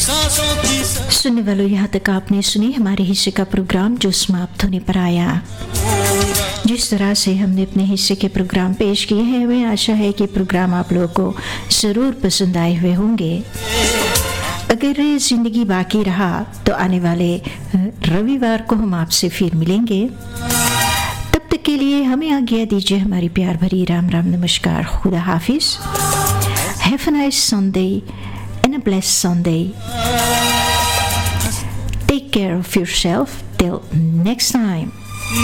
सुनने वालों, यहाँ तक आपने सुनी हमारे हिस्से का प्रोग्राम जो समाप्त होने पर आया। जिस तरह से हमने अपने हिस्से के प्रोग्राम पेश किए हैं, हमें आशा है कि प्रोग्राम आप लोगों को ज़रूर पसंद आए हुए होंगे। अगर ज़िंदगी बाकी रहा तो आने वाले रविवार को हम आपसे फिर मिलेंगे। तब तक के लिए हमें आज्ञा दीजिए। हमारी प्यार भरी राम राम नमस्कार, खुदा हाफिज। Have a nice Sunday and a blessed Sunday. Take care of yourself till next time.